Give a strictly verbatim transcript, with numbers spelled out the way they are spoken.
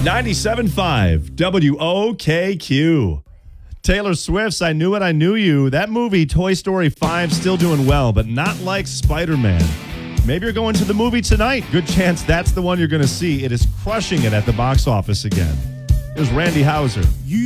ninety-seven point five W O K Q. Taylor Swift's I Knew It, I Knew You. That movie, Toy Story five, still doing well, but not like Spider-Man. Maybe you're going to the movie tonight. Good chance that's the one you're going to see. It is crushing it at the box office again. Here's Randy Houser. You